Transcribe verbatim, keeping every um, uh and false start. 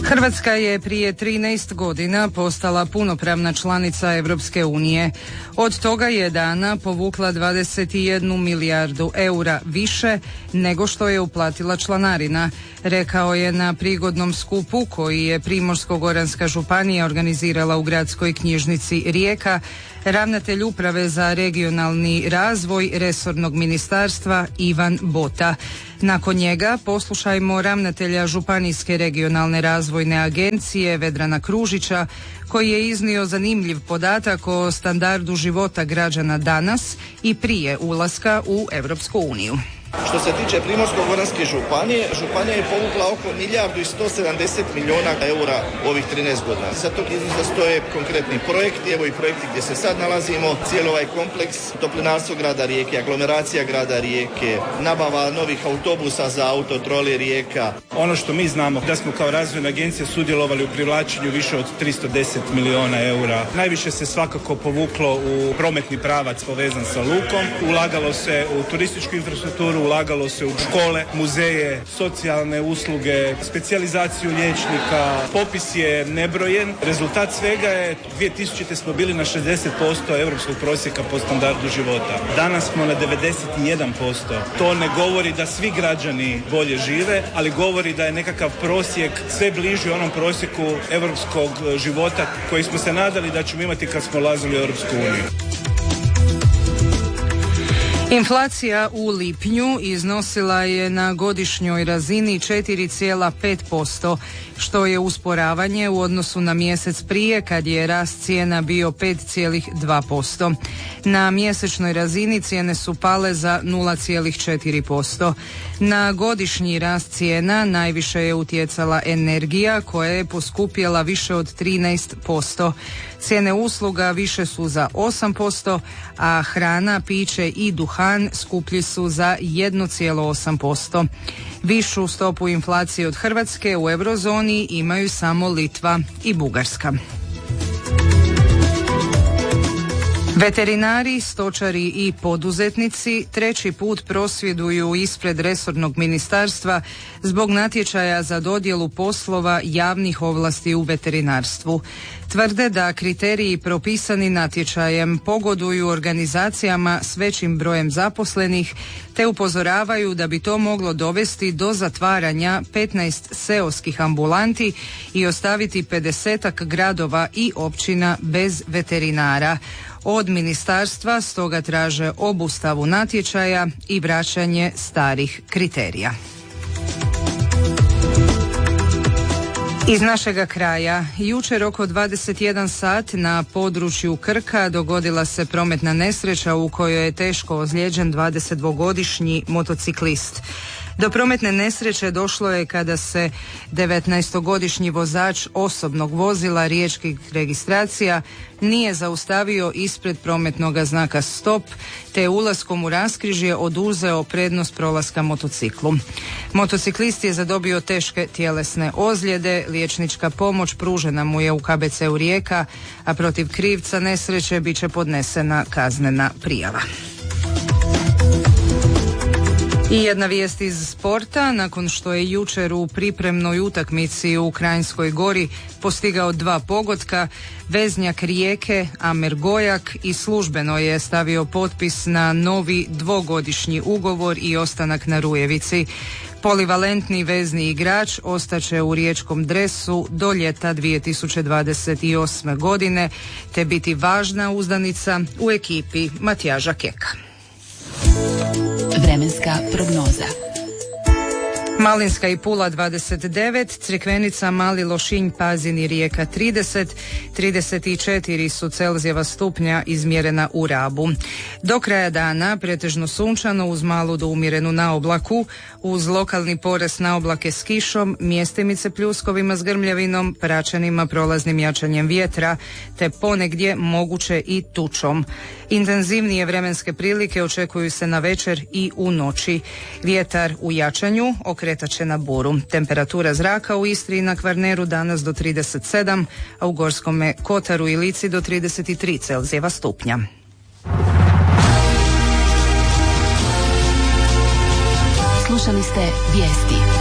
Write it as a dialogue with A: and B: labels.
A: Hrvatska je prije trinaest godina postala punopravna članica Europske unije. Od toga je dana povukla dvadeset jednu milijardu eura više nego što je uplatila članarina, rekao je na prigodnom skupu koji je Primorsko-goranska županija organizirala u gradskoj knjižnici Rijeka ravnatelj uprave za regionalni razvoj resornog ministarstva Ivan Bota. Nakon njega poslušajmo ravnatelja Županijske regionalne razvojne agencije Vedrana Kružića koji je iznio zanimljiv podatak o standardu života građana danas i prije ulaska u Europsku uniju.
B: Što se tiče Primorsko-goranske županije, županija je povukla oko milijardu i sto sedamdeset milijuna eura u ovih trinaest godina. Za tog iznosa stoje konkretni projekti, evo i projekti gdje se sad nalazimo, cijeli ovaj kompleks, toplinarstvo grada Rijeke, aglomeracija grada Rijeke, nabava novih autobusa za autotrole Rijeka.
C: Ono što mi znamo da smo kao razvojna agencija sudjelovali u privlačenju više od tristo deset milijuna eura. Najviše se svakako povuklo u prometni pravac povezan sa lukom, ulagalo se u turističku infrastrukturu, ulagalo se u škole, muzeje, socijalne usluge, specijalizaciju liječnika. Popis je nebrojen. Rezultat svega je dvije tisućite smo bili na šezdeset posto europskog prosjeka po standardu života. Danas smo na devedeset jedan posto. To ne govori da svi građani bolje žive, ali govori da je nekakav prosjek sve bliži onom prosjeku europskog života koji smo se nadali da ćemo imati kad smo ulazili u Europsku uniju.
A: Inflacija u lipnju iznosila je na godišnjoj razini četiri zarez pet posto, što je usporavanje u odnosu na mjesec prije kad je rast cijena bio pet zarez dva posto. Na mjesečnoj razini cijene su pale za nula zarez četiri posto. Na godišnji rast cijena najviše je utjecala energija koja je poskupjela više od trinaest posto. Cijene usluga više su za osam posto, a hrana, piće i duhan skuplji su za jedan zarez osam posto. Višu stopu inflacije od Hrvatske u eurozoni imaju samo Litva i Bugarska. Veterinari, stočari i poduzetnici treći put prosvjeduju ispred resornog ministarstva zbog natječaja za dodjelu poslova javnih ovlasti u veterinarstvu. Tvrde da kriteriji propisani natječajem pogoduju organizacijama s većim brojem zaposlenih, te upozoravaju da bi to moglo dovesti do zatvaranja petnaest seoskih ambulanti i ostaviti pedesetak gradova i općina bez veterinara. Od ministarstva stoga traže obustavu natječaja i vraćanje starih kriterija. Iz našega kraja, jučer oko dvadeset jedan sat na području Krka dogodila se prometna nesreća u kojoj je teško ozlijeđen dvadesetdvogodišnji motociklist. Do prometne nesreće došlo je kada se devetnaestogodišnji vozač osobnog vozila riječkih registracija nije zaustavio ispred prometnog znaka stop, te ulaskom u raskrižje oduzeo prednost prolaska motociklu. Motociklist je zadobio teške tjelesne ozljede, liječnička pomoć pružena mu je u K B C-u Rijeka, a protiv krivca nesreće bit će podnesena kaznena prijava. I jedna vijest iz sporta, nakon što je jučer u pripremnoj utakmici u Kranjskoj Gori postigao dva pogotka, veznjak Rijeke Amer Gojak i službeno je stavio potpis na novi dvogodišnji ugovor i ostanak na Rujevici. Polivalentni vezni igrač ostaće u riječkom dresu do ljeta dvije tisuće dvadeset osme godine, te biti važna uzdanica u ekipi Matijaža Keka.
D: Vremenska prognoza.
A: Malinska i Pula dvadeset devet, Crikvenica, Mali Lošinj, Pazin i Rijeka trideset, trideset četiri su Celzijeva stupnja izmjerena u Rabu. Do kraja dana pretežno sunčano uz malu do umjerenu naoblaku, uz lokalni porast naoblake s kišom, mjestimice pljuskovima s grmljavinom, praćenima prolaznim jačanjem vjetra, te ponegdje moguće i tučom. Intenzivnije vremenske prilike očekuju se na večer i u noći. Vjetar u jačanju okretat će na buru. Temperatura zraka u Istri i na Kvarneru danas do trideset sedam, a u Gorskome Kotaru i Lici do trideset tri Celzijeva stupnja.
D: Slušali ste vijesti.